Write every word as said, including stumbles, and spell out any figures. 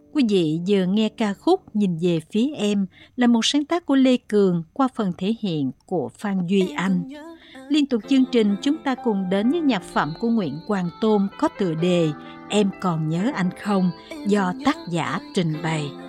Quý vị vừa nghe ca khúc Nhìn về phía em là một sáng tác của Lê Cường qua phần thể hiện của Phan Duy Anh. Liên tục chương trình, chúng ta cùng đến với nhạc phẩm của Nguyễn Quang Tôn có tựa đề Em còn nhớ anh không, do tác giả trình bày.